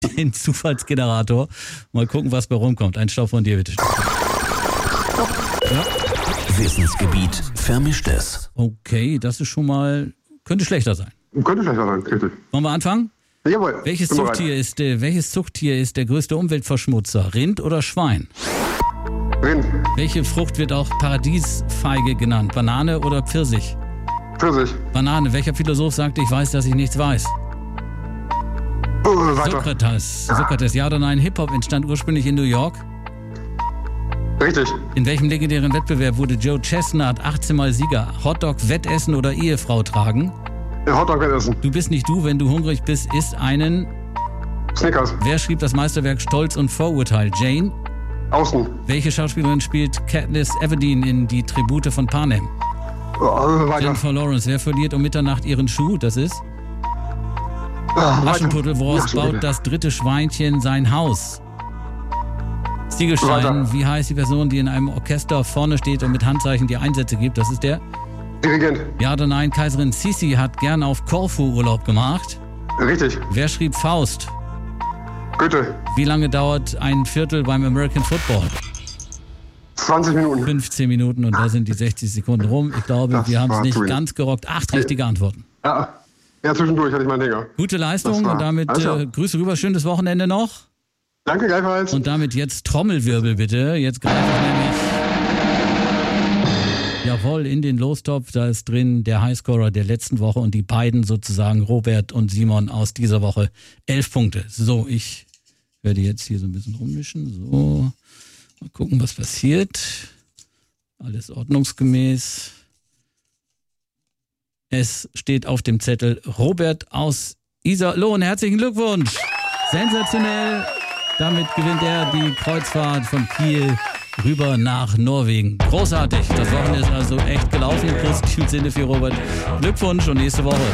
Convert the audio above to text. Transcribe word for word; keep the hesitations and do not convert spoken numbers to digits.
den Zufallsgenerator. Mal gucken, was bei rumkommt. Ein Stopp von dir, bitte. Ja. Wissensgebiet Vermischtes. Okay, das ist schon mal, könnte schlechter sein. Könnte schlechter sein, richtig. Wollen wir anfangen? Jawohl. Welches bin bereit. Zuchttier ist, äh, welches Zuchttier ist der größte Umweltverschmutzer? Rind oder Schwein? Rind. Welche Frucht wird auch Paradiesfeige genannt? Banane oder Pfirsich? Pfirsich. Banane. Welcher Philosoph sagte, ich weiß, dass ich nichts weiß? Oh, weiter. Sokrates. Sokrates. Ja oder nein? Hip-Hop entstand ursprünglich in New York. Richtig. In welchem legendären Wettbewerb wurde Joe Chestnut achtzehn Mal Sieger? Hotdog, Wettessen oder Ehefrau tragen? Hotdog essen. Du bist nicht du, wenn du hungrig bist, isst einen... Snickers. Wer schrieb das Meisterwerk Stolz und Vorurteil? Jane? Außen. Welche Schauspielerin spielt Katniss Everdeen in Die Tribute von Panem? Oh, weiter. Jennifer Lawrence. Wer verliert um Mitternacht ihren Schuh? Das ist... Ah, Aschenputtel. Woraus Aschenputtel. baut das dritte Schweinchen sein Haus? Ziegelstein. Weiter. Wie heißt die Person, die in einem Orchester vorne steht und mit Handzeichen die Einsätze gibt? Das ist der... Dirigent. Ja oder nein? Kaiserin Sisi hat gern auf Korfu Urlaub gemacht. Richtig. Wer schrieb Faust? Goethe. Wie lange dauert ein Viertel beim American Football? zwanzig Minuten. fünfzehn Minuten und da sind die sechzig Sekunden rum. Ich glaube, Das wir haben es war nicht cool. ganz gerockt. Acht richtige Antworten. Ja. Ja, zwischendurch hatte ich meinen Dinger. Gute Leistung Das war- und damit alles klar. äh, Grüße rüber. Schönes Wochenende noch. Danke, gleichfalls. Und damit jetzt Trommelwirbel bitte. Jetzt greife ich nämlich... Jawohl, in den Lostopf, da ist drin der Highscorer der letzten Woche und die beiden sozusagen, Robert und Simon aus dieser Woche, elf Punkte. So, ich werde jetzt hier so ein bisschen rummischen. So, mal gucken, was passiert. Alles ordnungsgemäß. Es steht auf dem Zettel Robert aus Iserlohn. Herzlichen Glückwunsch. Sensationell. Damit gewinnt er die Kreuzfahrt von Kiel rüber nach Norwegen. Großartig. Das Wochenende ist also echt gelaufen. Im positiven Sinne für Robert. Glückwunsch und nächste Woche